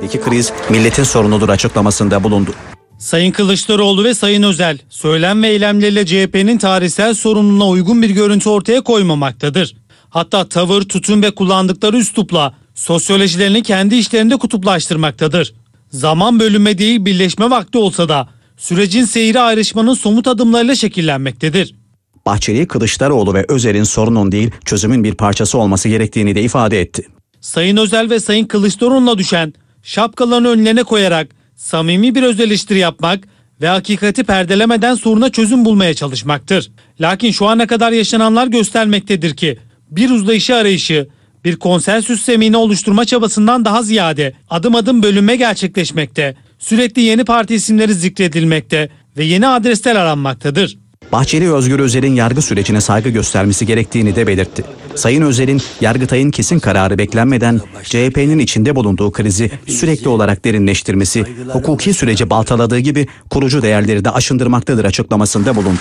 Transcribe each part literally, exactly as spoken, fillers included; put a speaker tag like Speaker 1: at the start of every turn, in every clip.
Speaker 1: Türkiye'deki kriz milletin sorunudur açıklamasında bulundu.
Speaker 2: Sayın Kılıçdaroğlu ve Sayın Özel, söylem ve eylemleriyle C H P'nin tarihsel sorununa uygun bir görüntü ortaya koymamaktadır. Hatta tavır, tutum ve kullandıkları üslupla sosyolojilerini kendi işlerinde kutuplaştırmaktadır. Zaman bölünme değil birleşme vakti olsa da sürecin seyri ayrışmanın somut adımlarıyla şekillenmektedir.
Speaker 1: Bahçeli, Kılıçdaroğlu ve Özel'in sorunun değil çözümün bir parçası olması gerektiğini de ifade etti.
Speaker 2: Sayın Özel ve Sayın Kılıçdaroğlu'na düşen şapkalarını önlerine koyarak samimi bir öz eleştiri yapmak ve hakikati perdelemeden soruna çözüm bulmaya çalışmaktır. Lakin şu ana kadar yaşananlar göstermektedir ki bir uzlaşı arayışı, bir konsensüs zemini oluşturma çabasından daha ziyade adım adım bölünme gerçekleşmekte, sürekli yeni parti isimleri zikredilmekte ve yeni adresler aranmaktadır.
Speaker 1: Bahçeli, Özgür Özel'in yargı sürecine saygı göstermesi gerektiğini de belirtti. Sayın Özel'in Yargıtay'ın kesin kararı beklenmeden C H P'nin içinde bulunduğu krizi sürekli olarak derinleştirmesi, hukuki süreci baltaladığı gibi kurucu değerleri de aşındırmaktadır açıklamasında bulundu.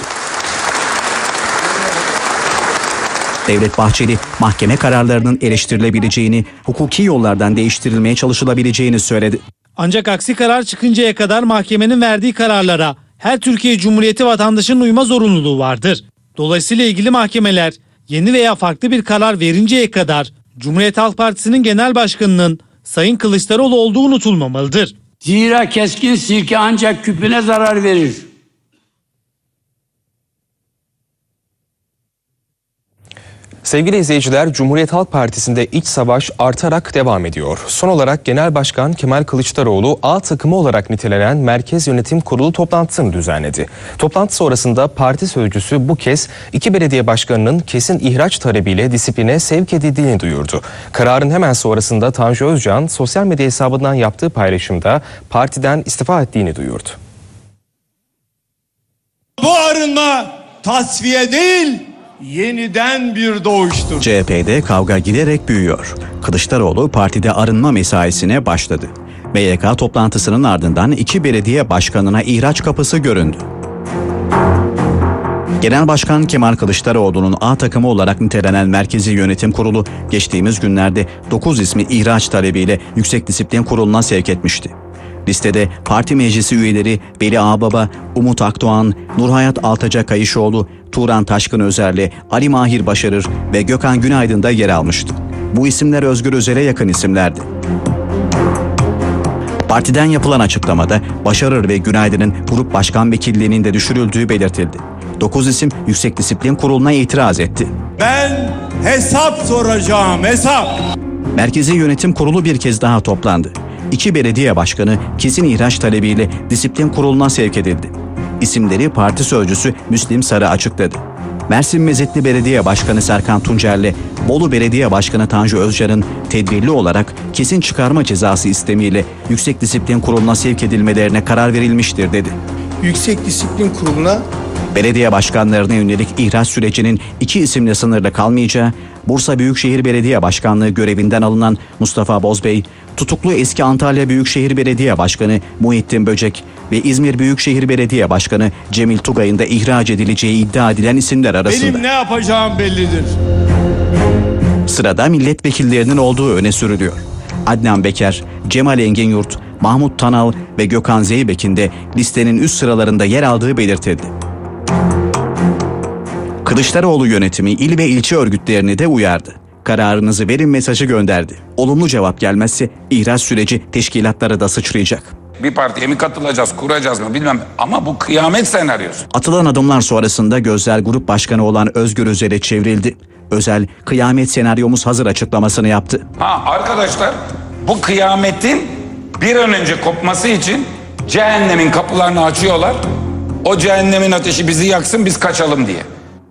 Speaker 1: Devlet Bahçeli, mahkeme kararlarının eleştirilebileceğini, hukuki yollardan değiştirilmeye çalışılabileceğini söyledi.
Speaker 2: Ancak aksi karar çıkıncaya kadar mahkemenin verdiği kararlara her Türkiye Cumhuriyeti vatandaşının uyma zorunluluğu vardır. Dolayısıyla ilgili mahkemeler yeni veya farklı bir karar verinceye kadar Cumhuriyet Halk Partisi'nin genel başkanının Sayın Kılıçdaroğlu olduğu unutulmamalıdır.
Speaker 3: Zira keskin sirke ancak küpüne zarar verir.
Speaker 4: Sevgili izleyiciler, Cumhuriyet Halk Partisi'nde iç savaş artarak devam ediyor. Son olarak Genel Başkan Kemal Kılıçdaroğlu A takımı olarak nitelenen Merkez Yönetim Kurulu toplantısını düzenledi. Toplantı sonrasında parti sözcüsü bu kez iki belediye başkanının kesin ihraç talebiyle disipline sevk edildiğini duyurdu. Kararın hemen sonrasında Tanju Özcan sosyal medya hesabından yaptığı paylaşımda partiden istifa ettiğini duyurdu.
Speaker 5: Bu arınma tasfiye değil, yeniden bir doğuştur.
Speaker 1: C H P'de kavga giderek büyüyor. Kılıçdaroğlu partide arınma mesaisine başladı. B Y K toplantısının ardından iki belediye başkanına ihraç kapısı göründü. Genel Başkan Kemal Kılıçdaroğlu'nun A takımı olarak nitelenen Merkezi Yönetim Kurulu geçtiğimiz günlerde dokuz ismi ihraç talebiyle Yüksek Disiplin Kurulu'na sevk etmişti. Listede parti meclisi üyeleri Veli Ağbaba, Umut Akdoğan, Nurhayat Altaca Kayışoğlu, Turan Taşkın Özerli, Ali Mahir Başarır ve Gökhan Günaydın da yer almıştı. Bu isimler Özgür Özel'e yakın isimlerdi. Partiden yapılan açıklamada Başarır ve Günaydın'ın grup başkan vekilliğinin de düşürüldüğü belirtildi. dokuz isim Yüksek Disiplin Kurulu'na itiraz etti.
Speaker 5: Ben hesap soracağım, hesap.
Speaker 1: Merkezi Yönetim Kurulu bir kez daha toplandı. İki belediye başkanı kesin ihraç talebiyle Disiplin Kurulu'na sevk edildi. İsimleri parti sözcüsü Müslim Sarı açıkladı. Mersin Mezitli Belediye Başkanı Serkan Tuncer'le Bolu Belediye Başkanı Tanju Özcan'ın tedbirli olarak kesin çıkarma cezası istemiyle Yüksek Disiplin Kurulu'na sevk edilmelerine karar verilmiştir dedi.
Speaker 6: Yüksek Disiplin Kurulu'na
Speaker 1: belediye başkanlarına yönelik ihraç sürecinin iki isimle sınırlı kalmayacağı, Bursa Büyükşehir Belediye Başkanlığı görevinden alınan Mustafa Bozbey, tutuklu eski Antalya Büyükşehir Belediye Başkanı Muhittin Böcek ve İzmir Büyükşehir Belediye Başkanı Cemil Tugay'ın da ihraç edileceği iddia edilen isimler arasında.
Speaker 5: Benim ne yapacağım bellidir.
Speaker 1: Sırada milletvekillerinin olduğu öne sürülüyor. Adnan Beker, Cemal Enginyurt, Mahmut Tanal ve Gökhan Zeybek'in de listenin üst sıralarında yer aldığı belirtildi. Kılıçdaroğlu yönetimi il ve ilçe örgütlerini de uyardı. Kararınızı verin mesajı gönderdi. Olumlu cevap gelmezse ihraç süreci teşkilatlara da sıçrayacak.
Speaker 7: Bir partiye mi katılacağız, kuracağız mı bilmem ama bu kıyamet senaryosu.
Speaker 1: Atılan adımlar sonrasında gözler Grup Başkanı olan Özgür Özel'e çevrildi. Özel, kıyamet senaryomuz hazır açıklamasını yaptı.
Speaker 7: Ha arkadaşlar, bu kıyametin bir an önce kopması için cehennemin kapılarını açıyorlar. O cehennemin ateşi bizi yaksın, biz kaçalım diye.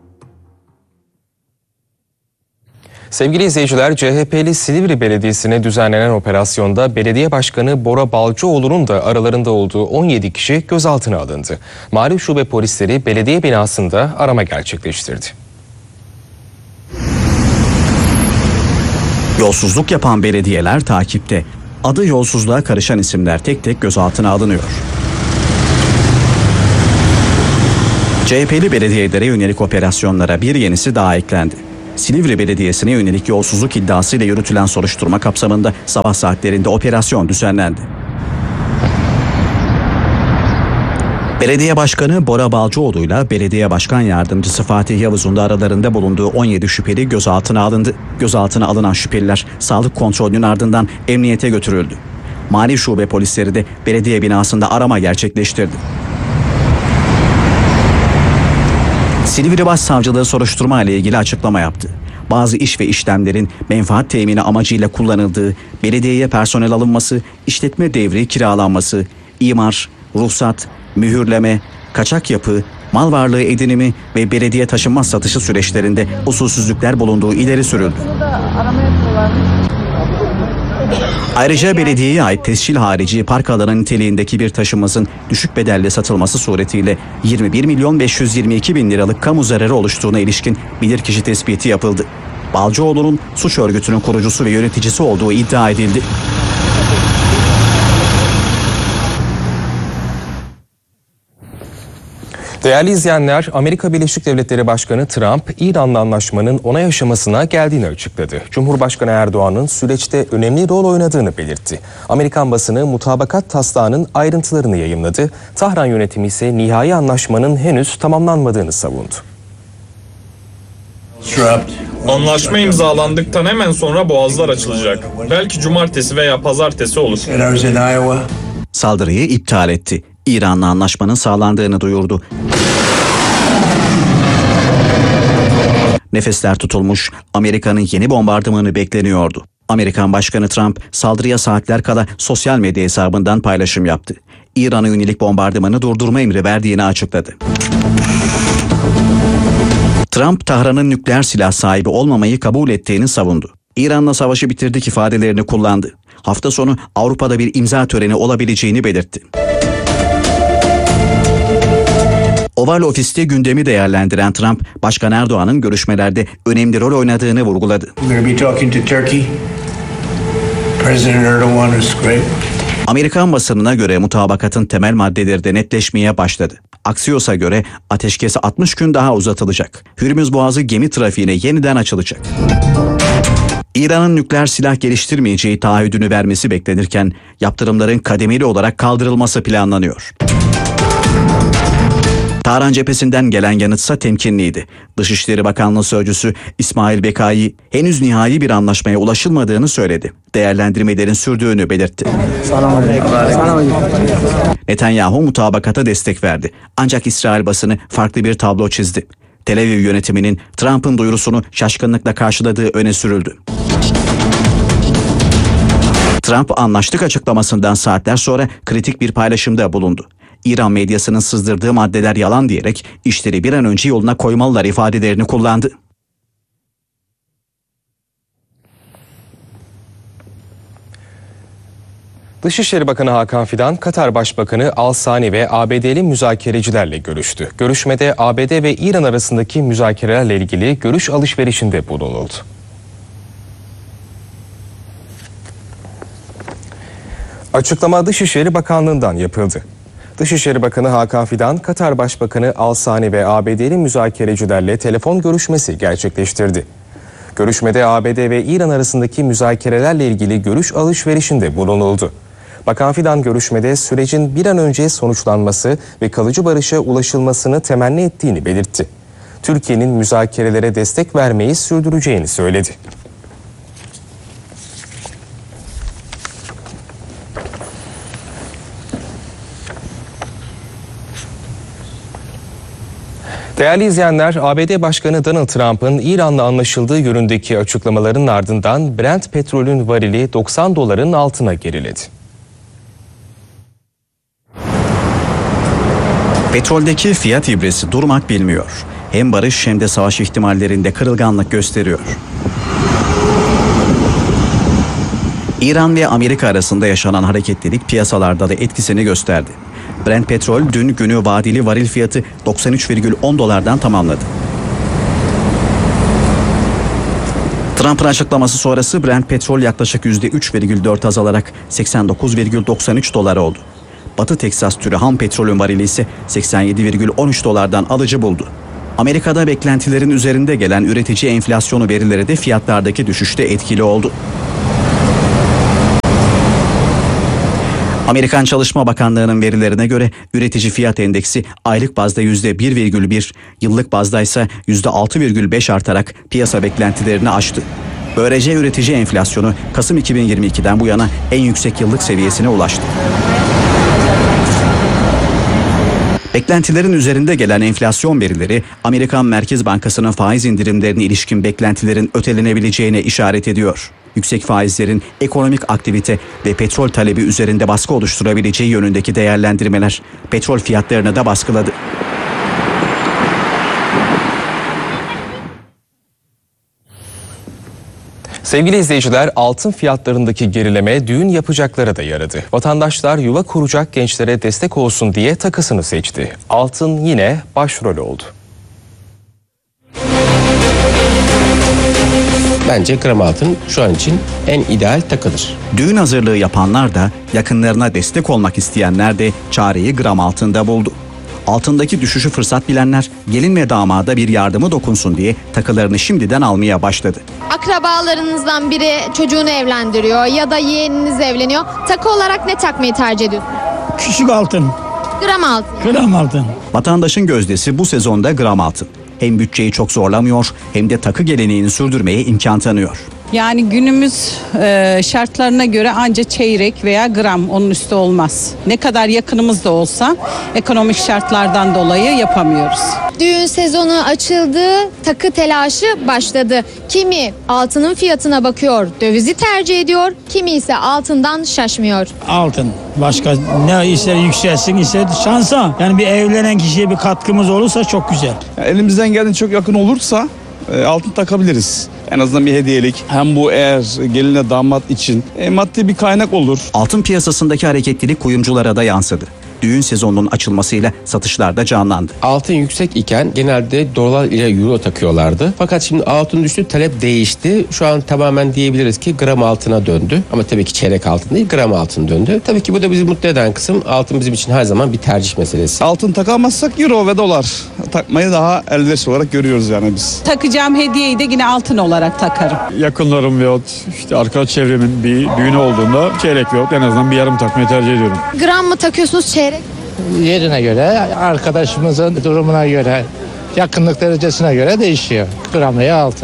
Speaker 4: Sevgili izleyiciler, C H P'li Silivri Belediyesi'ne düzenlenen operasyonda belediye başkanı Bora Balcıoğlu'nun da aralarında olduğu on yedi kişi gözaltına alındı. Mali şube polisleri belediye binasında arama gerçekleştirdi.
Speaker 1: Yolsuzluk yapan belediyeler takipte. Adı yolsuzluğa karışan isimler tek tek gözaltına alınıyor. C H P'li belediyelere yönelik operasyonlara bir yenisi daha eklendi. Silivri Belediyesi'ne yönelik yolsuzluk iddiasıyla yürütülen soruşturma kapsamında sabah saatlerinde operasyon düzenlendi. Belediye Başkanı Bora Balcıoğlu'yla Belediye Başkan Yardımcısı Fatih Yavuz'un da aralarında bulunduğu on yedi şüpheli gözaltına alındı. Gözaltına alınan şüpheliler sağlık kontrolünün ardından emniyete götürüldü. Mali şube polisleri de belediye binasında arama gerçekleştirdi. Silivri Başsavcılığı soruşturma ile ilgili açıklama yaptı. Bazı iş ve işlemlerin menfaat temini amacıyla kullanıldığı, belediyeye personel alınması, işletme devri kiralanması, imar, ruhsat, mühürleme, kaçak yapı, mal varlığı edinimi ve belediye taşınmaz satışı süreçlerinde usulsüzlükler bulunduğu ileri sürüldü. Ayrıca belediyeye ait tescil harici park alanı niteliğindeki bir taşınmazın düşük bedelle satılması suretiyle yirmi bir milyon beş yüz yirmi iki bin liralık kamu zararı oluştuğuna ilişkin bilirkişi tespiti yapıldı. Balcıoğlu'nun suç örgütünün kurucusu ve yöneticisi olduğu iddia edildi.
Speaker 4: Değerli izleyenler, Amerika Birleşik Devletleri Başkanı Trump, İran'la anlaşmanın onay aşamasına geldiğini açıkladı. Cumhurbaşkanı Erdoğan'ın süreçte önemli rol oynadığını belirtti. Amerikan basını mutabakat taslağının ayrıntılarını yayımladı. Tahran yönetimi ise nihai anlaşmanın henüz tamamlanmadığını savundu.
Speaker 8: Anlaşma imzalandıktan hemen sonra boğazlar açılacak. Belki cumartesi veya pazartesi olur.
Speaker 1: Saldırıyı iptal etti. İran'la anlaşmanın sağlandığını duyurdu. Nefesler tutulmuş, Amerika'nın yeni bombardımanı bekleniyordu. Amerikan Başkanı Trump saldırıya saatler kala sosyal medya hesabından paylaşım yaptı. İran'a yönelik bombardımanı durdurma emri verdiğini açıkladı. Trump, Tahran'ın nükleer silah sahibi olmamayı kabul ettiğini savundu. İran'la savaşı bitirdik ifadelerini kullandı. Hafta sonu Avrupa'da bir imza töreni olabileceğini belirtti. Oval Ofis'te gündemi değerlendiren Trump, Başkan Erdoğan'ın görüşmelerde önemli rol oynadığını vurguladı. Amerikan basınına göre mutabakatın temel maddeleri de netleşmeye başladı. Axios'a göre ateşkes altmış gün daha uzatılacak. Hürmüz Boğazı gemi trafiğine yeniden açılacak. İran'ın nükleer silah geliştirmeyeceği taahhüdünü vermesi beklenirken yaptırımların kademeli olarak kaldırılması planlanıyor. Tahran cephesinden gelen yanıtsa temkinliydi. Dışişleri Bakanlığı Sözcüsü İsmail Bekai henüz nihai bir anlaşmaya ulaşılmadığını söyledi. Değerlendirmelerin sürdüğünü belirtti. Netanyahu mutabakata destek verdi. Ancak İsrail basını farklı bir tablo çizdi. Tel Aviv yönetiminin Trump'ın duyurusunu şaşkınlıkla karşıladığı öne sürüldü. Trump anlaştık açıklamasından saatler sonra kritik bir paylaşımda bulundu. İran medyasının sızdırdığı maddeler yalan diyerek işleri bir an önce yoluna koymalılar ifadelerini kullandı.
Speaker 4: Dışişleri Bakanı Hakan Fidan, Katar Başbakanı Al Sani ve A B D'li müzakerecilerle görüştü. Görüşmede A B D ve İran arasındaki müzakerelerle ilgili görüş alışverişinde bulunuldu. Açıklama Dışişleri Bakanlığı'ndan yapıldı. Dışişleri Bakanı Hakan Fidan, Katar Başbakanı Al Sani ve A B D'li müzakerecilerle telefon görüşmesi gerçekleştirdi. Görüşmede A B D ve İran arasındaki müzakerelerle ilgili görüş alışverişinde bulunuldu. Bakan Fidan görüşmede sürecin bir an önce sonuçlanması ve kalıcı barışa ulaşılmasını temenni ettiğini belirtti. Türkiye'nin müzakerelere destek vermeyi sürdüreceğini söyledi. Değerli izleyenler, A B D Başkanı Donald Trump'ın İran'la anlaşıldığı yönündeki açıklamaların ardından Brent petrolün varili doksan doların altına geriledi.
Speaker 1: Petroldeki fiyat ibresi durmak bilmiyor. Hem barış hem de savaş ihtimallerinde kırılganlık gösteriyor. İran ve Amerika arasında yaşanan hareketlilik piyasalarda da etkisini gösterdi. Brent petrol dün günü vadeli varil fiyatı doksan üç virgül on dolardan tamamladı. Trump'ın açıklaması sonrası Brent petrol yaklaşık yüzde üç virgül dört azalarak seksen dokuz virgül doksan üç dolar oldu. Batı Teksas türü ham petrolün varili ise seksen yedi virgül on üç dolardan alıcı buldu. Amerika'da beklentilerin üzerinde gelen üretici enflasyonu verileri de fiyatlardaki düşüşte etkili oldu. Amerikan Çalışma Bakanlığı'nın verilerine göre üretici fiyat endeksi aylık bazda yüzde bir virgül bir, yıllık bazda ise yüzde altı virgül beş artarak piyasa beklentilerini aştı. Böylece üretici enflasyonu Kasım iki bin yirmi ikiden bu yana en yüksek yıllık seviyesine ulaştı. Beklentilerin üzerinde gelen enflasyon verileri Amerikan Merkez Bankası'nın faiz indirimlerine ilişkin beklentilerin ötelenebileceğine işaret ediyor. Yüksek faizlerin ekonomik aktivite ve petrol talebi üzerinde baskı oluşturabileceği yönündeki değerlendirmeler petrol fiyatlarını da baskıladı.
Speaker 4: Sevgili izleyiciler, altın fiyatlarındaki gerileme düğün yapacaklara da yaradı. Vatandaşlar yuva kuracak gençlere destek olsun diye takısını seçti. Altın yine başrol oldu.
Speaker 9: Bence gram altın şu an için en ideal takıdır.
Speaker 1: Düğün hazırlığı yapanlar da, yakınlarına destek olmak isteyenler de çareyi gram altında buldu. Altındaki düşüşü fırsat bilenler gelin ve damada bir yardımı dokunsun diye takılarını şimdiden almaya başladı.
Speaker 10: Akrabalarınızdan biri çocuğunu evlendiriyor ya da yeğeniniz evleniyor. Takı olarak ne takmayı tercih ediyorsunuz?
Speaker 11: Küçük altın.
Speaker 10: Gram altın.
Speaker 11: Gram altın.
Speaker 1: Vatandaşın gözdesi bu sezonda gram altın. Hem bütçeyi çok zorlamıyor hem de takı geleneğini sürdürmeye imkan tanıyor.
Speaker 12: Yani günümüz e, şartlarına göre anca çeyrek veya gram, onun üstü olmaz. Ne kadar yakınımız da olsa ekonomik şartlardan dolayı yapamıyoruz.
Speaker 10: Düğün sezonu açıldı, takı telaşı başladı. Kimi altının fiyatına bakıyor, dövizi tercih ediyor, kimi ise altından şaşmıyor.
Speaker 11: Altın. Başka ne ister yükselsin ister şansa. Yani bir evlenen kişiye bir katkımız olursa çok güzel.
Speaker 13: Elimizden geldiğince çok yakın olursa e, altın takabiliriz. En azından bir hediyelik. Hem bu eğer geline damat için e, maddi bir kaynak olur.
Speaker 1: Altın piyasasındaki hareketlilik kuyumculara da yansıdı. Düğün sezonunun açılmasıyla satışlar da canlandı.
Speaker 9: Altın yüksek iken genelde dolar ile euro takıyorlardı. Fakat şimdi altın düştü, talep değişti. Şu an tamamen diyebiliriz ki gram altına döndü. Ama tabii ki çeyrek altın değil, gram altın döndü. Tabii ki bu da bizi mutlu eden kısım. Altın bizim için her zaman bir tercih meselesi.
Speaker 13: Altın takamazsak euro ve dolar takmayı daha elverişli olarak görüyoruz yani biz.
Speaker 12: Takacağım hediyeyi de yine altın olarak takarım.
Speaker 5: Yakınlarım veyahut işte arkadaş çevremin bir düğünü olduğunda çeyrek veyahut en azından bir yarım takmayı tercih ediyorum.
Speaker 10: Gram mı takıyorsunuz, çeyrek?
Speaker 14: Yerine göre, arkadaşımızın durumuna göre, yakınlık derecesine göre değişiyor. Gram veya altın.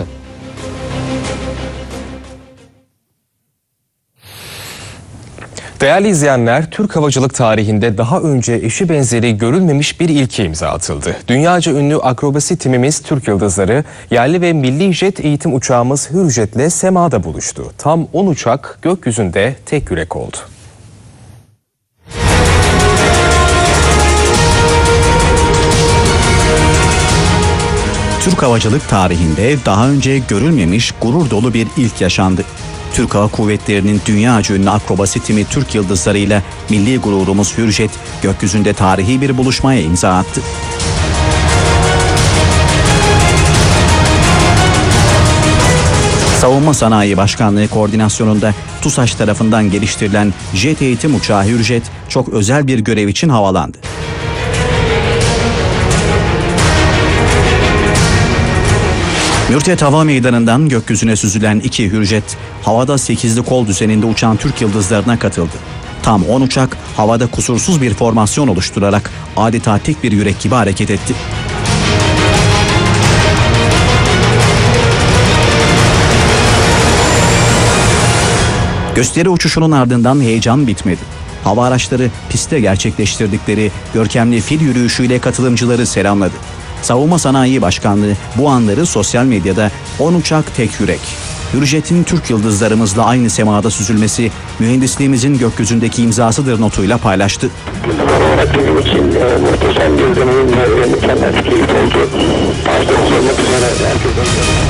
Speaker 4: Değerli izleyenler, Türk havacılık tarihinde daha önce eşi benzeri görülmemiş bir ilke imza atıldı. Dünyaca ünlü akrobasi timimiz Türk Yıldızları, yerli ve milli jet eğitim uçağımız Hürjet'le semada buluştu. Tam on uçak gökyüzünde tek yürek oldu.
Speaker 1: Türk havacılık tarihinde daha önce görülmemiş gurur dolu bir ilk yaşandı. Türk Hava Kuvvetleri'nin dünyaca ünlü akrobasi timi Türk Yıldızları ile milli gururumuz Hürjet gökyüzünde tarihi bir buluşmaya imza attı. Savunma Sanayi Başkanlığı koordinasyonunda TUSAŞ tarafından geliştirilen jet eğitim uçağı Hürjet çok özel bir görev için havalandı. Mürtet Hava Meydanı'ndan gökyüzüne süzülen iki Hürjet, havada sekizli kol düzeninde uçan Türk Yıldızlarına katıldı. Tam on uçak havada kusursuz bir formasyon oluşturarak adeta tek bir yürek gibi hareket etti. Gösteri uçuşunun ardından heyecan bitmedi. Hava araçları pistte gerçekleştirdikleri görkemli fil yürüyüşüyle katılımcıları selamladı. Savunma Sanayi Başkanlığı bu anları sosyal medyada on uçak tek yürek, Hürjet'in Türk Yıldızlarımızla aynı semada süzülmesi mühendisliğimizin gökyüzündeki imzasıdır notuyla paylaştı.
Speaker 15: Benim için e, muhteşem bir deneyim ve mükemmel bir keyif oldu. Başta olmak üzere herkese.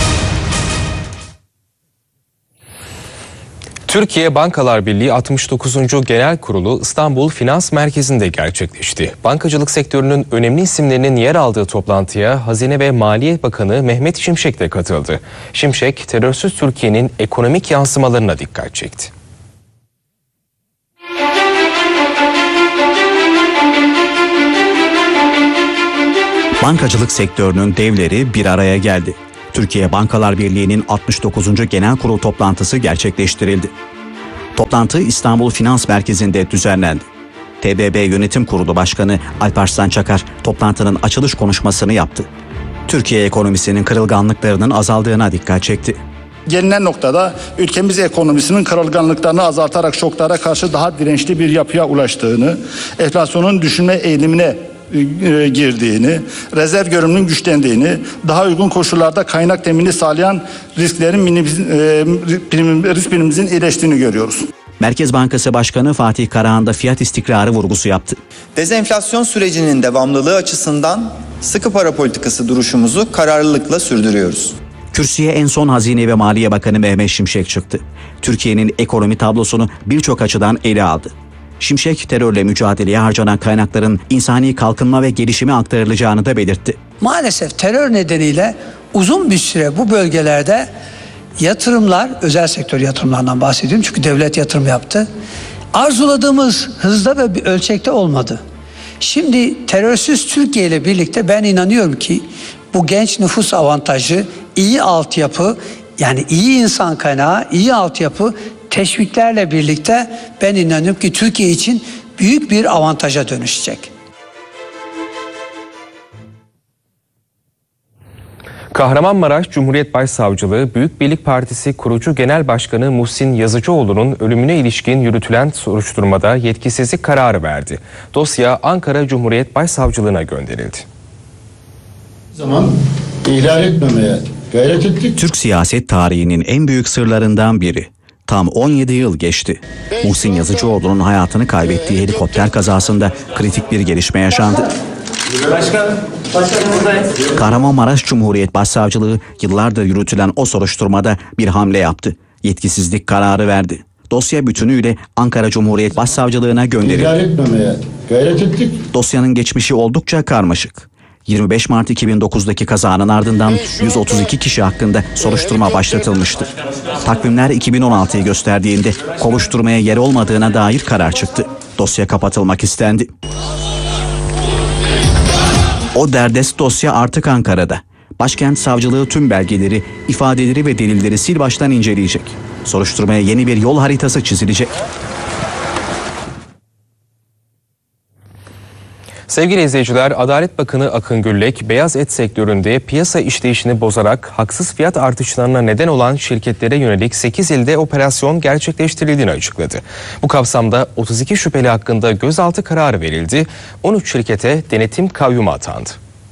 Speaker 4: Türkiye Bankalar Birliği altmış dokuzuncu Genel Kurulu İstanbul Finans Merkezi'nde gerçekleşti. Bankacılık sektörünün önemli isimlerinin yer aldığı toplantıya Hazine ve Maliye Bakanı Mehmet Şimşek de katıldı. Şimşek, terörsüz Türkiye'nin ekonomik yansımalarına dikkat çekti.
Speaker 1: Bankacılık sektörünün devleri bir araya geldi. Türkiye Bankalar Birliği'nin altmış dokuzuncu Genel Kurul toplantısı gerçekleştirildi. Toplantı İstanbul Finans Merkezi'nde düzenlendi. T B B Yönetim Kurulu Başkanı Alparslan Çakar toplantının açılış konuşmasını yaptı. Türkiye ekonomisinin kırılganlıklarının azaldığına dikkat çekti.
Speaker 16: Gelinen noktada ülkemiz ekonomisinin kırılganlıklarını azaltarak şoklara karşı daha dirençli bir yapıya ulaştığını, enflasyonun düşürme eğilimine e, girdiğini, rezerv görünümünün güçlendiğini, daha uygun koşullarda kaynak temini sağlayan risklerin minimiz, e, risk primimizin iyileştiğini görüyoruz.
Speaker 1: Merkez Bankası Başkanı Fatih Karahan da fiyat istikrarı vurgusu yaptı.
Speaker 17: Dezenflasyon sürecinin devamlılığı açısından sıkı para politikası duruşumuzu kararlılıkla sürdürüyoruz.
Speaker 1: Kürsüye en son Hazine ve Maliye Bakanı Mehmet Şimşek çıktı. Türkiye'nin ekonomi tablosunu birçok açıdan ele aldı. Şimşek terörle mücadeleye harcanan kaynakların insani kalkınma ve gelişime aktarılacağını da belirtti.
Speaker 18: Maalesef terör nedeniyle uzun bir süre bu bölgelerde yatırımlar, özel sektör yatırımlarından bahsediyorum çünkü devlet yatırım yaptı. Arzuladığımız hızda ve bir ölçekte olmadı. Şimdi terörsüz Türkiye ile birlikte ben inanıyorum ki bu genç nüfus avantajı, iyi altyapı, yani iyi insan kaynağı, iyi altyapı teşviklerle birlikte ben inanıyorum ki Türkiye için büyük bir avantaja dönüşecek.
Speaker 4: Kahramanmaraş Cumhuriyet Başsavcılığı Büyük Birlik Partisi kurucu Genel Başkanı Muhsin Yazıcıoğlu'nun ölümüne ilişkin yürütülen soruşturmada yetkisizlik kararı verdi. Dosya Ankara Cumhuriyet Başsavcılığına gönderildi.
Speaker 19: Zaman ihlal etmemeye gayret ettik.
Speaker 1: Türk siyaset tarihinin en büyük sırlarından biri. Tam on yedi yıl geçti. Muhsin Yazıcıoğlu'nun hayatını kaybettiği helikopter kazasında kritik bir gelişme yaşandı.
Speaker 20: Başkan, başkan buradayız.
Speaker 1: Kahramanmaraş Cumhuriyet Başsavcılığı yıllardır yürütülen o soruşturmada bir hamle yaptı. Yetkisizlik kararı verdi. Dosya bütünüyle Ankara Cumhuriyet Başsavcılığına gönderildi.
Speaker 19: İhlal etmemeye gayret ettik.
Speaker 1: Dosyanın geçmişi oldukça karmaşık. yirmi beş Mart iki bin dokuzdaki kazanın ardından yüz otuz iki kişi hakkında soruşturma başlatılmıştı. Takvimler iki bin on altıyı gösterdiğinde kovuşturmaya yer olmadığına dair karar çıktı. Dosya kapatılmak istendi. O derdest dosya artık Ankara'da. Başkent Savcılığı tüm belgeleri, ifadeleri ve delilleri sil baştan inceleyecek. Soruşturmaya yeni bir yol haritası çizilecek.
Speaker 4: Sevgili izleyiciler, Adalet Bakanı Akın Gürlek, beyaz et sektöründe piyasa işleyişini bozarak haksız fiyat artışlarına neden olan şirketlere yönelik sekiz ilde operasyon gerçekleştirildiğini açıkladı. Bu kapsamda otuz iki şüpheli hakkında gözaltı kararı verildi, on üç şirkete denetim kayyumu atandı.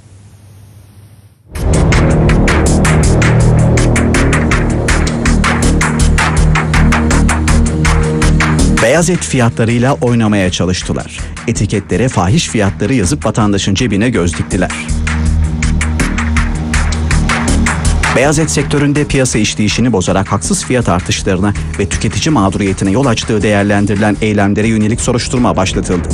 Speaker 1: Beyaz et fiyatlarıyla oynamaya çalıştılar. Etiketlere fahiş fiyatları yazıp vatandaşın cebine göz diktiler. Beyaz et sektöründe piyasa işleyişini bozarak haksız fiyat artışlarına ve tüketici mağduriyetine yol açtığı değerlendirilen eylemlere yönelik soruşturma başlatıldı.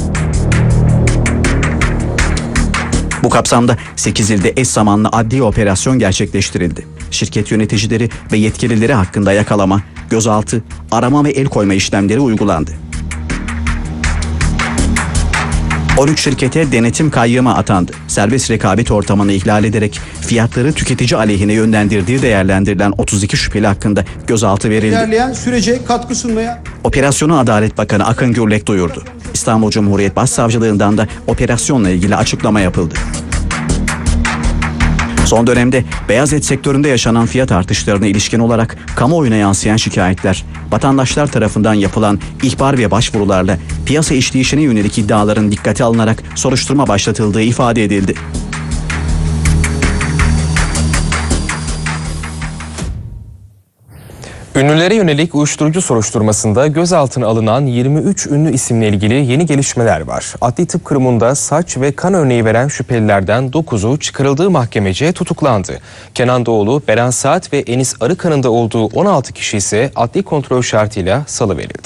Speaker 1: Bu kapsamda sekiz ilde eş zamanlı adli operasyon gerçekleştirildi. Şirket yöneticileri ve yetkilileri hakkında yakalama, gözaltı, arama ve el koyma işlemleri uygulandı. on üç şirkete denetim kayyımı atandı. Serbest rekabet ortamını ihlal ederek fiyatları tüketici aleyhine yönlendirdiği değerlendirilen otuz iki şüpheli hakkında gözaltı verildi.
Speaker 6: İlerleyen sürece katkı sunmaya.
Speaker 1: Operasyonu Adalet Bakanı Akın Gürlek duyurdu. İstanbul Cumhuriyet Başsavcılığından da operasyonla ilgili açıklama yapıldı. Son dönemde beyaz et sektöründe yaşanan fiyat artışlarına ilişkin olarak kamuoyuna yansıyan şikayetler, vatandaşlar tarafından yapılan ihbar ve başvurularla piyasa işleyişine yönelik iddiaların dikkate alınarak soruşturma başlatıldığı ifade edildi.
Speaker 4: Ünlülere yönelik uyuşturucu soruşturmasında gözaltına alınan yirmi üç ünlü isimle ilgili yeni gelişmeler var. Adli Tıp Kurumu'nda saç ve kan örneği veren şüphelilerden dokuzu çıkarıldığı mahkemece tutuklandı. Kenan Doğulu, Beren Saat ve Enis Arıkan'ın da olduğu on altı kişi ise adli kontrol şartıyla salıverildi.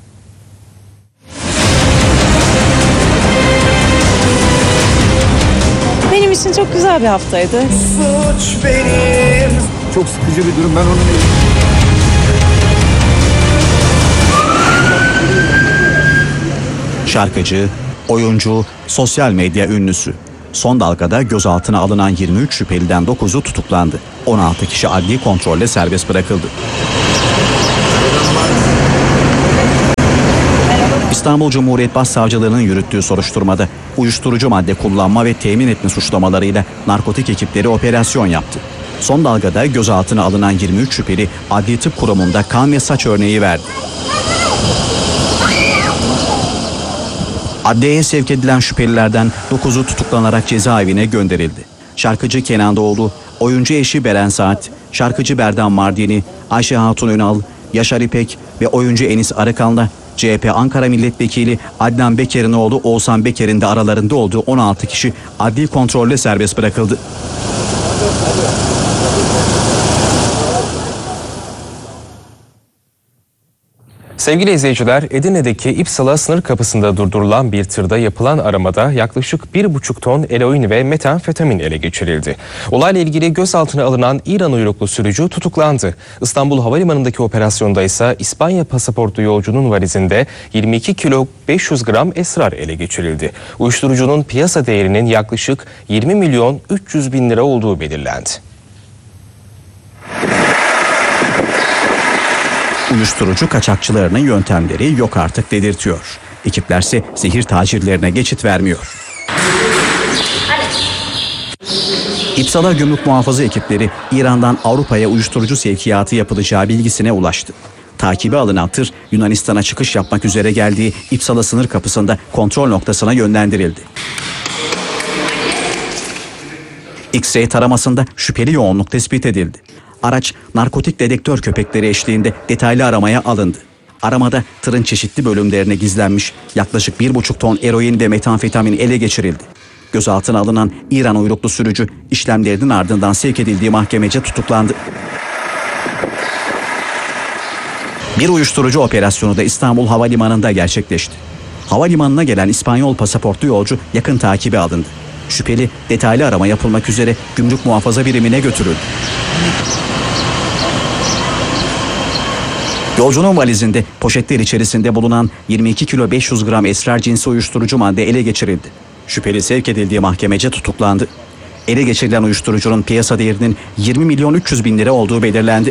Speaker 21: Benim için çok güzel bir haftaydı.
Speaker 6: Suç benim. Çok sıkıcı bir durum, ben onu...
Speaker 1: Şarkıcı, oyuncu, sosyal medya ünlüsü. Son dalgada gözaltına alınan yirmi üç şüpheliden dokuzu tutuklandı. on altı kişi adli kontrolle serbest bırakıldı. İstanbul Cumhuriyet Başsavcılığı'nın yürüttüğü soruşturmada uyuşturucu madde kullanma ve temin etme suçlamalarıyla narkotik ekipleri operasyon yaptı. Son dalgada gözaltına alınan yirmi üç şüpheli Adli Tıp Kurumu'nda kan ve saç örneği verdi. Adliyeye sevk edilen şüphelilerden dokuzu tutuklanarak cezaevine gönderildi. Şarkıcı Kenan Doğulu, oyuncu eşi Beren Saat, şarkıcı Berdan Mardini, Ayşe Hatun Önal, Yaşar İpek ve oyuncu Enis Arıkan'la C H P Ankara Milletvekili Adnan Beker'in oğlu Oğuzhan Beker'in de aralarında olduğu on altı kişi adli kontrolle serbest bırakıldı.
Speaker 4: Sevgili izleyiciler, Edirne'deki İpsala sınır kapısında durdurulan bir tırda yapılan aramada yaklaşık bir buçuk ton eroin ve metamfetamin ele geçirildi. Olayla ilgili gözaltına alınan İran uyruklu sürücü tutuklandı. İstanbul Havalimanı'ndaki operasyonda ise İspanya pasaportlu yolcunun valizinde yirmi iki kilo beş yüz gram esrar ele geçirildi. Uyuşturucunun piyasa değerinin yaklaşık yirmi milyon üç yüz bin lira olduğu belirlendi.
Speaker 1: Uyuşturucu kaçakçılarının yöntemleri yok artık dedirtiyor. Ekiplerse zehir tacirlerine geçit vermiyor. İpsala gümrük muhafaza ekipleri İran'dan Avrupa'ya uyuşturucu sevkiyatı yapılacağı bilgisine ulaştı. Takibe alınan tır Yunanistan'a çıkış yapmak üzere geldiği İpsala sınır kapısında kontrol noktasına yönlendirildi. X-ray taramasında şüpheli yoğunluk tespit edildi. Araç narkotik dedektör köpekleri eşliğinde detaylı aramaya alındı. Aramada tırın çeşitli bölümlerine gizlenmiş yaklaşık bir buçuk ton eroin ve metamfetamin ele geçirildi. Gözaltına alınan İran uyruklu sürücü işlemlerinin ardından sevk edildiği mahkemece tutuklandı. Bir uyuşturucu operasyonu da İstanbul Havalimanı'nda gerçekleşti. Havalimanına gelen İspanyol pasaportlu yolcu yakın takibe alındı. Şüpheli detaylı arama yapılmak üzere gümrük muhafaza birimine götürüldü. Yolcunun valizinde poşetler içerisinde bulunan yirmi iki kilo beş yüz gram esrar cinsi uyuşturucu madde ele geçirildi. Şüpheli sevk edildiği mahkemece tutuklandı. Ele geçirilen uyuşturucunun piyasa değerinin yirmi milyon üç yüz bin lira olduğu belirlendi.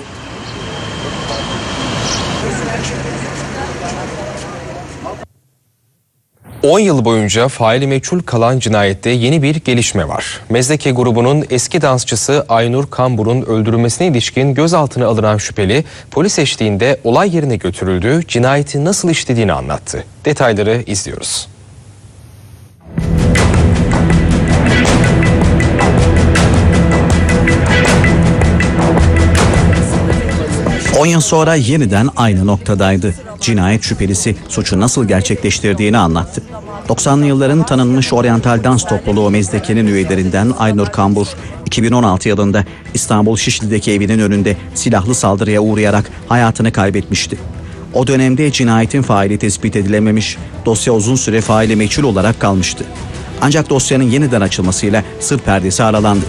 Speaker 4: on yıl boyunca faili meçhul kalan cinayette yeni bir gelişme var. Mezdeke grubunun eski dansçısı Aynur Kambur'un öldürülmesine ilişkin gözaltına alınan şüpheli polis eşliğinde olay yerine götürüldü, cinayeti nasıl işlediğini anlattı. Detayları izliyoruz.
Speaker 1: on yıl sonra yeniden aynı noktadaydı. Cinayet şüphelisi suçu nasıl gerçekleştirdiğini anlattı. doksanlı yılların tanınmış oryantal dans topluluğu Mezdeke'nin üyelerinden Aynur Kambur, iki bin on altı yılında İstanbul Şişli'deki evinin önünde silahlı saldırıya uğrayarak hayatını kaybetmişti. O dönemde cinayetin faili tespit edilememiş, dosya uzun süre faili meçhul olarak kalmıştı. Ancak dosyanın yeniden açılmasıyla sır perdesi aralandı.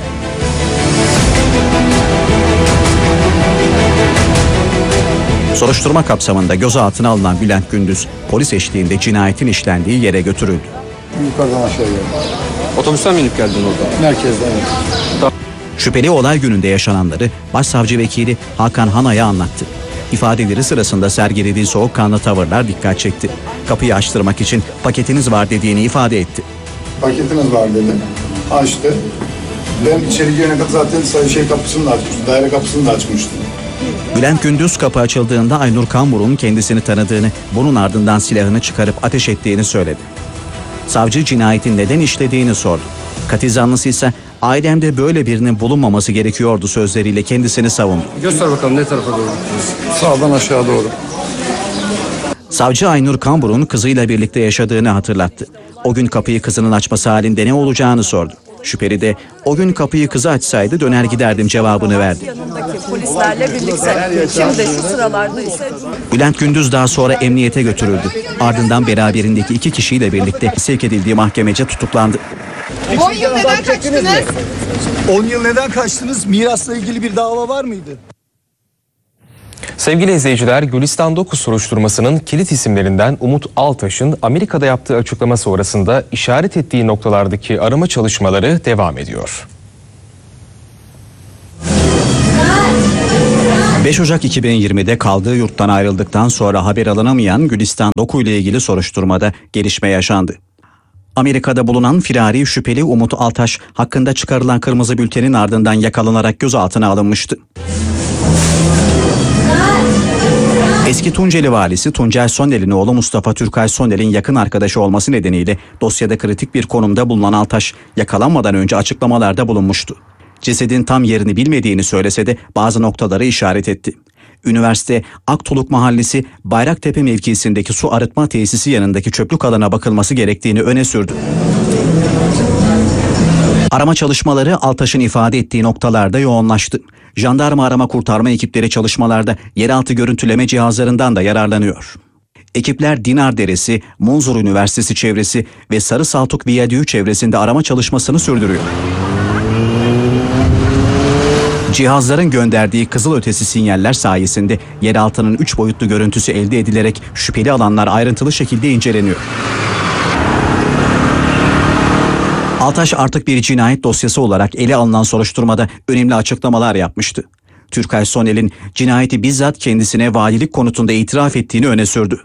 Speaker 1: Soruşturma kapsamında gözaltına alınan Bülent Gündüz, polis eşliğinde cinayetin işlendiği yere götürüldü.
Speaker 19: Yukarıdan aşağıya geldim.
Speaker 20: Otobüsten mi inip geldin orada?
Speaker 19: Merkezden.
Speaker 1: Şüpheli olay gününde yaşananları Başsavcı Vekili Hakan Hanay'a anlattı. İfadeleri sırasında sergilediği soğukkanlı tavırlar dikkat çekti. Kapıyı açtırmak için paketiniz var dediğini ifade etti.
Speaker 19: Paketiniz var dedi. Açtı. Ben içeri girene kadar zaten şey kapısını da açmıştım. Daire kapısını da açmıştım.
Speaker 1: Bülent Gündüz kapı açıldığında Aynur Kambur'un kendisini tanıdığını, bunun ardından silahını çıkarıp ateş ettiğini söyledi. Savcı cinayetin neden işlediğini sordu. Katil zanlısı ise ailemde böyle birinin bulunmaması gerekiyordu sözleriyle kendisini savundu.
Speaker 20: Göster bakalım ne tarafa doğru gideceğiz.
Speaker 19: Sağdan aşağı doğru.
Speaker 1: Savcı Aynur Kambur'un kızıyla birlikte yaşadığını hatırlattı. O gün kapıyı kızının açması halinde ne olacağını sordu. Şüpheli de o gün kapıyı kızı açsaydı döner giderdim cevabını verdi.
Speaker 2: Yanındaki polislerle birlikte. Şimdi şu sıralarda ise...
Speaker 1: Bülent Gündüz daha sonra emniyete götürüldü. Ardından beraberindeki iki kişiyle birlikte sevk edildiği mahkemece tutuklandı.
Speaker 2: on yıl neden kaçtınız?
Speaker 6: on yıl neden kaçtınız? Mirasla ilgili bir dava var mıydı?
Speaker 4: Sevgili izleyiciler, Gülistan dokuz soruşturmasının kilit isimlerinden Umut Altaş'ın Amerika'da yaptığı açıklama sonrasında işaret ettiği noktalardaki arama çalışmaları devam ediyor.
Speaker 1: beş Ocak iki bin yirmide kaldığı yurttan ayrıldıktan sonra haber alınamayan Gülistan Doku ile ilgili soruşturmada gelişme yaşandı. Amerika'da bulunan firari şüpheli Umut Altaş hakkında çıkarılan kırmızı bültenin ardından yakalanarak gözaltına alınmıştı. Eski Tunceli valisi Tuncel Soner'in oğlu Mustafa Türkay Soner'in yakın arkadaşı olması nedeniyle dosyada kritik bir konumda bulunan Altaş yakalanmadan önce açıklamalarda bulunmuştu. Cesedin tam yerini bilmediğini söylese de bazı noktaları işaret etti. Üniversite Aktoluk Mahallesi Bayraktepe mevkisindeki su arıtma tesisi yanındaki çöplük alana bakılması gerektiğini öne sürdü. Arama çalışmaları Altaş'ın ifade ettiği noktalarda yoğunlaştı. Jandarma arama kurtarma ekipleri çalışmalarda yeraltı görüntüleme cihazlarından da yararlanıyor. Ekipler Dinar Deresi, Munzur Üniversitesi çevresi ve Sarı Saltuk Viyadüğü çevresinde arama çalışmasını sürdürüyor. Cihazların gönderdiği kızılötesi sinyaller sayesinde yeraltının üç boyutlu görüntüsü elde edilerek şüpheli alanlar ayrıntılı şekilde inceleniyor. Altaş artık bir cinayet dosyası olarak ele alınan soruşturmada önemli açıklamalar yapmıştı. Türkay Soner'in cinayeti bizzat kendisine valilik konutunda itiraf ettiğini öne sürdü.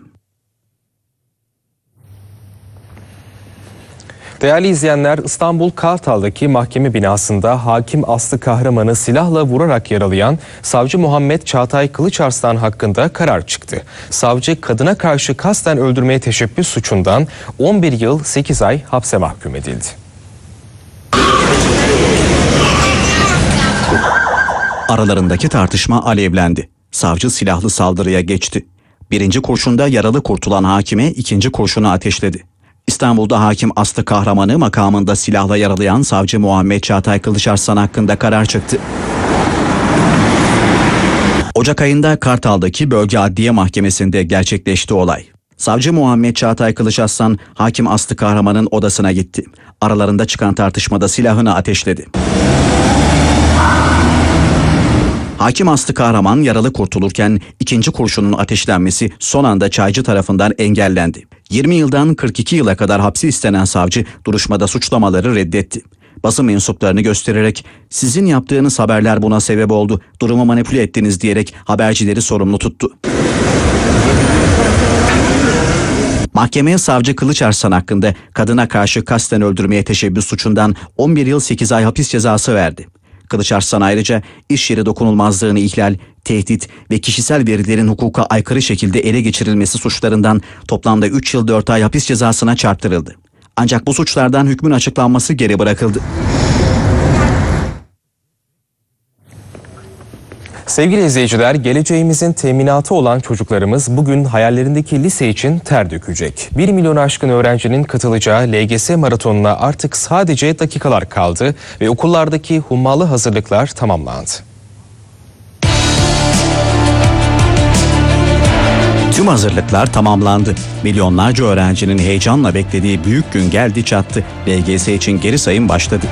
Speaker 4: Değerli izleyenler, İstanbul Kartal'daki mahkeme binasında hakim Aslı Kahraman'ı silahla vurarak yaralayan savcı Muhammed Çağatay Kılıçarslan hakkında karar çıktı. Savcı kadına karşı kasten öldürmeye teşebbüs suçundan on bir yıl sekiz ay hapse mahkum edildi.
Speaker 1: Aralarındaki tartışma alevlendi. Savcı silahlı saldırıya geçti. Birinci kurşunda yaralı kurtulan hakime ikinci kurşunu ateşledi. İstanbul'da hakim Aslı Kahraman'ı makamında silahla yaralayan savcı Muhammed Çağatay Kılıçarslan hakkında karar çıktı. Ocak ayında Kartal'daki Bölge Adliye Mahkemesi'nde gerçekleşti olay. Savcı Muhammed Çağatay Kılıçarslan hakim Aslı Kahraman'ın odasına gitti. Aralarında çıkan tartışmada silahını ateşledi. Hakim Aslı Kahraman yaralı kurtulurken ikinci kurşunun ateşlenmesi son anda Çaycı tarafından engellendi. yirmi yıldan kırk iki yıla kadar hapsi istenen savcı duruşmada suçlamaları reddetti. Basın mensuplarını göstererek sizin yaptığınız haberler buna sebep oldu, durumu manipüle ettiniz diyerek habercileri sorumlu tuttu. Mahkemeye savcı Kılıçarslan hakkında kadına karşı kasten öldürmeye teşebbüs suçundan on bir yıl sekiz ay hapis cezası verdi. Kılıçarslan ayrıca iş yeri dokunulmazlığını ihlal, tehdit ve kişisel verilerin hukuka aykırı şekilde ele geçirilmesi suçlarından toplamda üç yıl dört ay hapis cezasına çarptırıldı. Ancak bu suçlardan hükmün açıklanması geri bırakıldı.
Speaker 4: Sevgili izleyiciler, geleceğimizin teminatı olan çocuklarımız bugün hayallerindeki lise için ter dökecek. bir milyonu aşkın öğrencinin katılacağı L G S maratonuna artık sadece dakikalar kaldı ve okullardaki hummalı hazırlıklar tamamlandı.
Speaker 1: Tüm hazırlıklar tamamlandı. Milyonlarca öğrencinin heyecanla beklediği büyük gün geldi çattı. L G S için geri sayım başladı.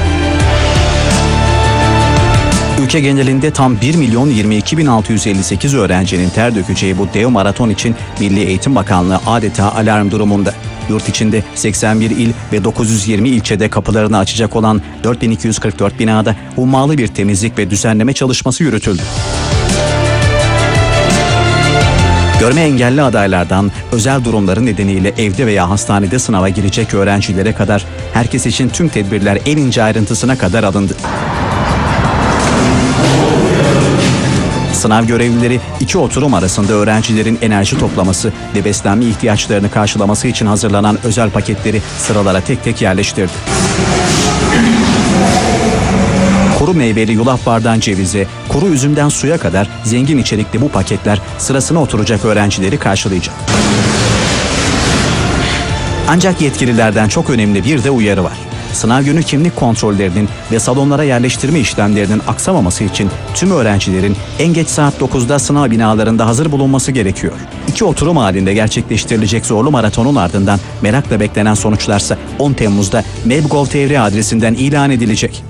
Speaker 1: Ülke genelinde tam bir milyon yirmi iki bin altı yüz elli sekiz öğrencinin ter dökeceği bu dev maraton için Milli Eğitim Bakanlığı adeta alarm durumunda. Yurt içinde seksen bir il ve dokuz yüz yirmi ilçede kapılarını açacak olan dört bin iki yüz kırk dört binada hummalı bir temizlik ve düzenleme çalışması yürütüldü. Görme engelli adaylardan özel durumları nedeniyle evde veya hastanede sınava girecek öğrencilere kadar herkes için tüm tedbirler en ince ayrıntısına kadar alındı. Sınav görevlileri iki oturum arasında öğrencilerin enerji toplaması ve beslenme ihtiyaçlarını karşılaması için hazırlanan özel paketleri sıralara tek tek yerleştirdi. Kuru meyveli yulaf bardan cevize, kuru üzümden suya kadar zengin içerikli bu paketler sırasına oturacak öğrencileri karşılayacak. Ancak yetkililerden çok önemli bir de uyarı var. Sınav günü kimlik kontrollerinin ve salonlara yerleştirme işlemlerinin aksamaması için tüm öğrencilerin en geç saat dokuzda sınav binalarında hazır bulunması gerekiyor. İki oturum halinde gerçekleştirilecek zorlu maratonun ardından merakla beklenen sonuçlarsa on Temmuz'da meb nokta gov nokta tr adresinden ilan edilecek.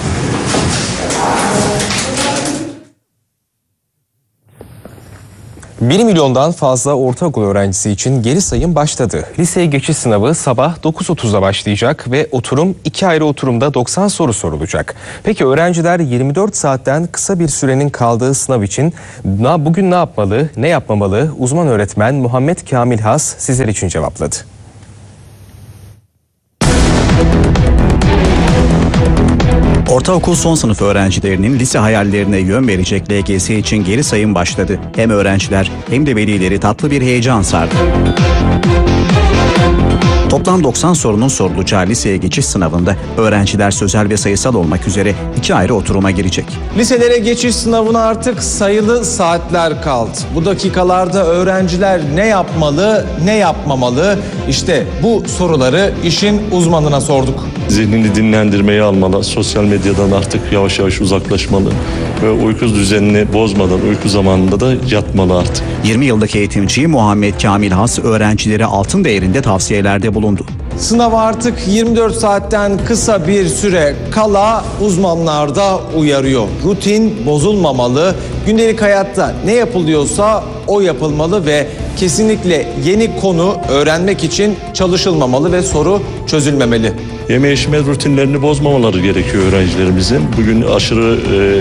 Speaker 4: bir milyondan fazla ortaokul öğrencisi için geri sayım başladı. Liseye geçiş sınavı sabah dokuz otuzda başlayacak ve oturum iki ayrı oturumda doksan soru sorulacak. Peki öğrenciler yirmi dört saatten kısa bir sürenin kaldığı sınav için bugün ne yapmalı, ne yapmamalı? Uzman öğretmen Muhammed Kamil Has sizler için cevapladı.
Speaker 1: Ortaokul son sınıf öğrencilerinin lise hayallerine yön verecek L G S için geri sayım başladı. Hem öğrenciler hem de velileri tatlı bir heyecan sardı. Toplam doksan sorunun sorulacağı liseye geçiş sınavında öğrenciler sözel ve sayısal olmak üzere iki ayrı oturuma girecek.
Speaker 3: Liselere geçiş sınavına artık sayılı saatler kaldı. Bu dakikalarda öğrenciler ne yapmalı, ne yapmamalı? İşte bu soruları işin uzmanına sorduk.
Speaker 22: Zihnini dinlendirmeyi almalı, sosyal medyadan artık yavaş yavaş uzaklaşmalı ve uyku düzenini bozmadan uyku zamanında da yatmalı artık.
Speaker 1: yirmi yıllık eğitimci Muhammed Kamil Has öğrencilere altın değerinde tavsiyelerde bulundu.
Speaker 3: Sınava artık yirmi dört saatten kısa bir süre kala uzmanlar da uyarıyor. Rutin bozulmamalı, gündelik hayatta ne yapılıyorsa o yapılmalı ve kesinlikle yeni konu öğrenmek için çalışılmamalı ve soru çözülmemeli.
Speaker 22: Yeme içme rutinlerini bozmamaları gerekiyor öğrencilerimizin. Bugün aşırı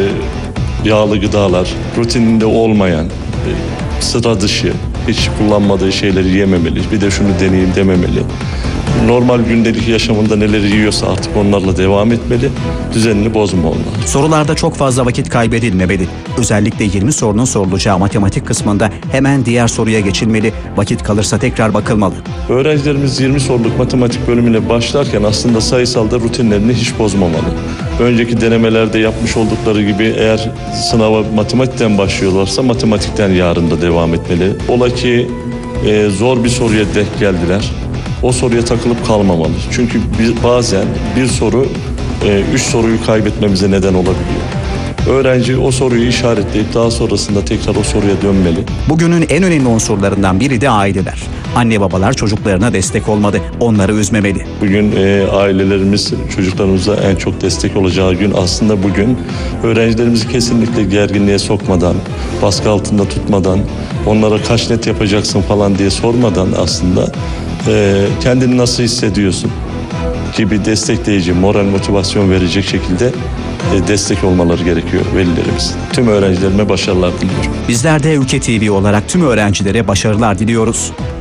Speaker 22: e, yağlı gıdalar, rutininde olmayan, e, sıra dışı, hiç kullanmadığı şeyleri yememeli. Bir de şunu deneyeyim dememeli. Normal gündelik yaşamında neleri yiyorsa artık onlarla devam etmeli, düzenini bozmamalı.
Speaker 1: Sorularda çok fazla vakit kaybedilmemeli. Özellikle yirmi sorunun sorulacağı matematik kısmında hemen diğer soruya geçilmeli, vakit kalırsa tekrar bakılmalı.
Speaker 22: Öğrencilerimiz yirmi soruluk matematik bölümüne başlarken aslında sayısalda rutinlerini hiç bozmamalı. Önceki denemelerde yapmış oldukları gibi eğer sınava matematikten başlıyorlarsa matematikten yarın da devam etmeli. Ola ki e, zor bir soruya denk geldiler. O soruya takılıp kalmamalı. Çünkü bir, bazen bir soru e, üç soruyu kaybetmemize neden olabiliyor. Öğrenci o soruyu işaretleyip daha sonrasında tekrar o soruya dönmeli.
Speaker 1: Bugünün en önemli unsurlarından biri de aileler. Anne babalar çocuklarına destek olmalı, onları üzmemeli.
Speaker 22: Bugün e, ailelerimiz çocuklarımıza en çok destek olacağı gün aslında bugün. Öğrencilerimizi kesinlikle gerginliğe sokmadan, baskı altında tutmadan, onlara kaç net yapacaksın falan diye sormadan aslında e, kendini nasıl hissediyorsun gibi destekleyici, moral motivasyon verecek şekilde e, destek olmaları gerekiyor velilerimiz. Tüm öğrencilerime başarılar diliyorum.
Speaker 1: Bizler de Ülke T V olarak tüm öğrencilere başarılar diliyoruz.